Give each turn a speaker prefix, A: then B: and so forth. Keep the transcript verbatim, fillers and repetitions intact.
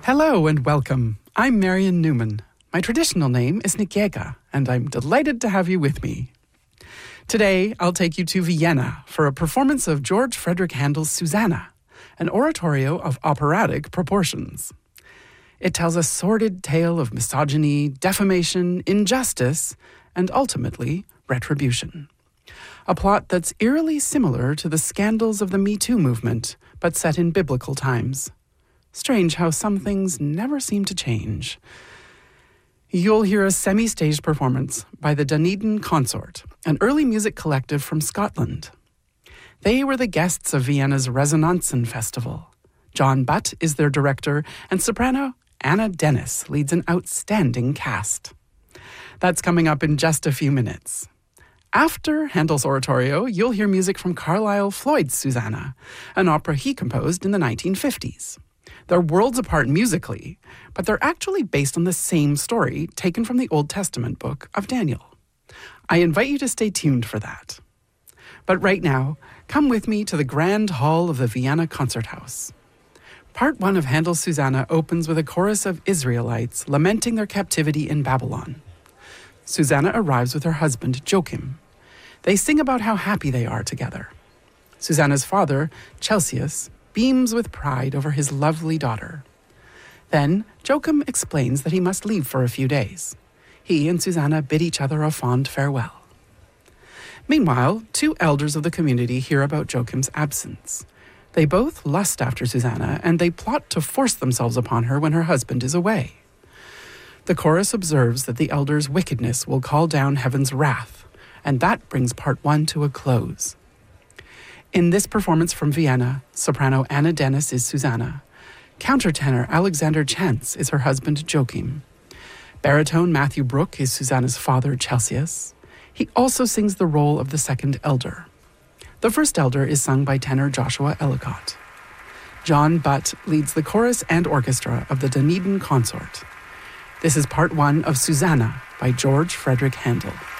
A: Hello and welcome. I'm Marion Newman. My traditional name is Nikiega, and I'm delighted to have you with me. Today, I'll take you to Vienna for a performance of George Frederick Handel's Susanna, an oratorio of operatic proportions. It tells a sordid tale of misogyny, defamation, injustice, and ultimately, retribution. A plot that's eerily similar to the scandals of the Me Too movement, but set in biblical times. Strange how some things never seem to change. You'll hear a semi-staged performance by the Dunedin Consort, an early music collective from Scotland. They were the guests of Vienna's Resonanzen Festival. John Butt is their director, and soprano Anna Dennis leads an outstanding cast. That's coming up in just a few minutes. After Handel's oratorio, you'll hear music from Carlisle Floyd's Susanna, an opera he composed in the nineteen fifties. They're worlds apart musically, but they're actually based on the same story taken from the Old Testament book of Daniel. I invite you to stay tuned for that. But right now, come with me to the grand hall of the Vienna Concert House. Part one of Handel's Susanna opens with a chorus of Israelites lamenting their captivity in Babylon. Susanna arrives with her husband, Joachim. They sing about how happy they are together. Susanna's father, Celsius, beams with pride over his lovely daughter. Then, Joachim explains that he must leave for a few days. He and Susanna bid each other a fond farewell. Meanwhile, two elders of the community hear about Joachim's absence. They both lust after Susanna, and they plot to force themselves upon her when her husband is away. The chorus observes that the elders' wickedness will call down heaven's wrath, and that brings part one to a close. In this performance from Vienna, soprano Anna Dennis is Susanna. Countertenor Alexander Chance is her husband Joachim. Baritone Matthew Brooke is Susanna's father Celsius. He also sings the role of the second elder. The first elder is sung by tenor Joshua Ellicott. John Butt leads the chorus and orchestra of the Dunedin Consort. This is part one of Susanna by George Frederick Handel.